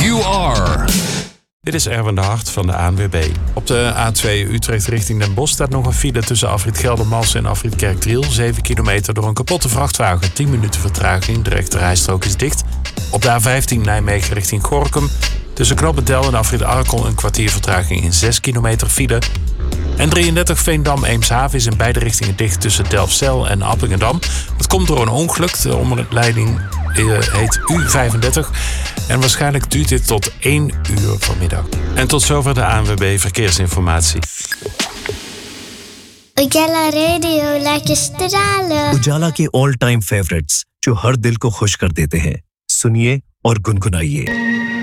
You are. Dit is Erwin de Hart van de ANWB. Op de A2 Utrecht richting Den Bosch staat nog een file tussen afrit Geldermalsen en afrit Kerkdriel. 7 kilometer door een kapotte vrachtwagen. 10 minuten vertraging. De rechterrijstrook is dicht. Op de A15 Nijmegen richting Gorinchem. Tussen Knoop Del en afrit Arkel een kwartier vertraging in 6 kilometer file. En 33 Veendam-Eemshaven is in beide richtingen dicht tussen Delfzijl en Appingedam. Dat komt door een ongeluk. De omleiding heet U35. En waarschijnlijk duurt dit tot 1 uur vanmiddag. En tot zover de ANWB Verkeersinformatie. उजाला रेडियो लाके स्ट्राला उजाला के all time favourites जो हर दिल को खुश कर देते हैं सुनिए और गुनगुनाइए